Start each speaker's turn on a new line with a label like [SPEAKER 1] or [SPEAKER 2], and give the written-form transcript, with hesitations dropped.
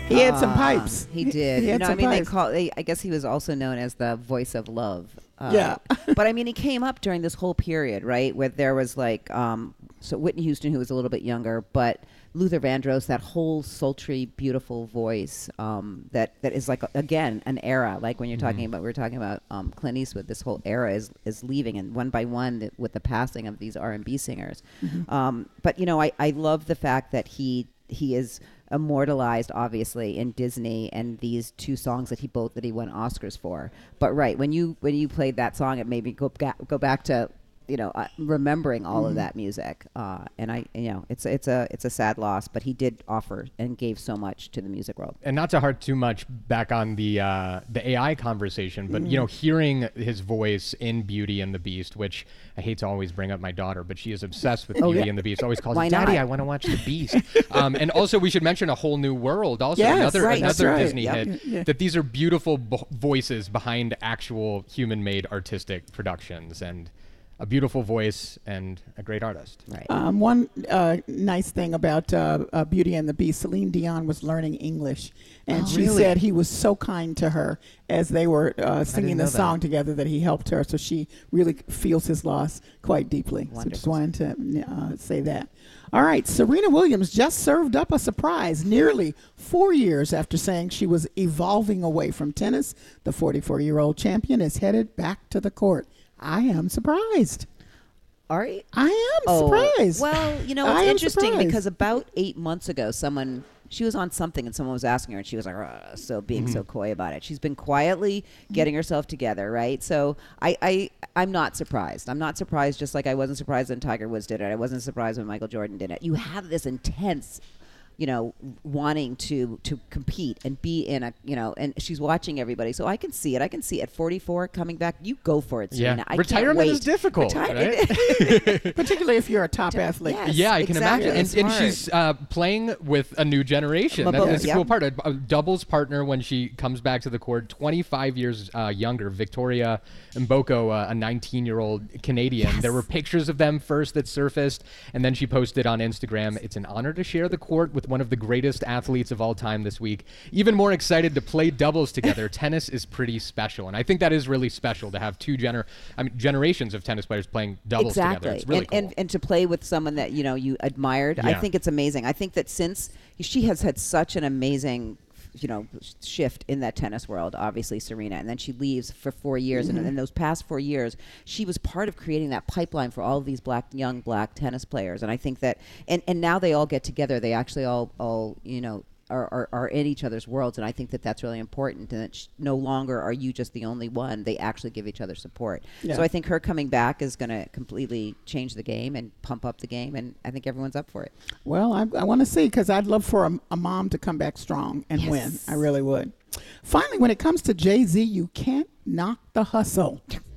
[SPEAKER 1] He had some pipes.
[SPEAKER 2] He did.
[SPEAKER 1] He had some pipes.
[SPEAKER 2] I guess he was also known as the voice of love.
[SPEAKER 1] Yeah.
[SPEAKER 2] But I mean, he came up during this whole period, right, where there was like, so Whitney Houston, who was a little bit younger, but Luther Vandross, that whole sultry, beautiful voice that is like, again, an era. Like when you're talking about, we were talking about Clint Eastwood, this whole era is leaving, and one by one with the passing of these R&B singers. But, you know, I love the fact that he is immortalized, obviously, in Disney and these two songs that he won Oscars for. But right, when you played that song, it made me go back to, you know, remembering all of that music. And I, you know, it's a sad loss, but he did offer and gave so much to the music world.
[SPEAKER 3] And not to harp too much back on the AI conversation, but you know, hearing his voice in Beauty and the Beast, which I hate to always bring up my daughter, but she is obsessed with Beauty and the Beast. Always calls
[SPEAKER 2] Why
[SPEAKER 3] me, Daddy,
[SPEAKER 2] not?
[SPEAKER 3] I want to watch the Beast. And also, we should mention A Whole New World. Also,
[SPEAKER 1] Yes,
[SPEAKER 3] another
[SPEAKER 1] that's right.
[SPEAKER 3] Disney
[SPEAKER 1] Yep.
[SPEAKER 3] hit.
[SPEAKER 1] Yeah.
[SPEAKER 3] That these are beautiful voices behind actual human-made artistic productions, and a beautiful voice and a great artist.
[SPEAKER 2] Right.
[SPEAKER 1] One nice thing about Beauty and the Beast, Celine Dion was learning English, and she said he was so kind to her as they were singing the song together that he helped her. So she really feels his loss quite deeply.
[SPEAKER 2] Wonderful.
[SPEAKER 1] So just wanted to say that. All right, Serena Williams just served up a surprise nearly 4 years after saying she was evolving away from tennis. The 44-year-old champion is headed back to the court. I am surprised.
[SPEAKER 2] Are you?
[SPEAKER 1] I am surprised.
[SPEAKER 2] Well, you know,
[SPEAKER 1] I
[SPEAKER 2] it's
[SPEAKER 1] am
[SPEAKER 2] interesting
[SPEAKER 1] surprised.
[SPEAKER 2] because about 8 months ago, she was on something and someone was asking her and she was like, so being so coy about it. She's been quietly getting herself together, right? So I'm not surprised. I'm not surprised, just like I wasn't surprised when Tiger Woods did it. I wasn't surprised when Michael Jordan did it. You have this intense, you know, wanting to compete and be in a, you know, and she's watching everybody. So I can see it. I can see at 44 coming back. You go for it, Serena.
[SPEAKER 3] Yeah,
[SPEAKER 2] I
[SPEAKER 3] retirement
[SPEAKER 2] can't wait.
[SPEAKER 3] is difficult, right?
[SPEAKER 1] Particularly if you're a top athlete.
[SPEAKER 2] Yes,
[SPEAKER 3] Yeah, I can
[SPEAKER 2] exactly.
[SPEAKER 3] imagine.
[SPEAKER 2] It's
[SPEAKER 3] And
[SPEAKER 2] hard.
[SPEAKER 3] she's playing with a new generation. That's a cool part. A doubles partner when she comes back to the court, 25 years younger, Victoria Mboko, a 19-year-old Canadian.
[SPEAKER 2] Yes.
[SPEAKER 3] There were pictures of them first that surfaced, and then she posted on Instagram, "It's an honor to share the court with one of the greatest athletes of all time this week. Even more excited to play doubles together. Tennis is pretty special." And I think that is really special to have two generations of tennis players playing doubles together. It's really cool.
[SPEAKER 2] And to play with someone that, you know, you admired. I
[SPEAKER 3] Yeah.
[SPEAKER 2] think it's amazing. I think that since she has had such an amazing, you know, shift in that tennis world, obviously Serena, and then she leaves for 4 years, and in those past 4 years she was part of creating that pipeline for all of these young black tennis players. And I think that and now they all get together, they actually all you know, are in each other's worlds, and I think that that's really important, and that no longer are you just the only one. They actually give each other support.
[SPEAKER 1] Yeah.
[SPEAKER 2] So I think her coming back is going to completely change the game and pump up the game, and I think everyone's up for it.
[SPEAKER 1] Well, I want to see, because I'd love for a mom to come back strong and win. I really would. Finally, when it comes to Jay-Z, you can't knock the hustle.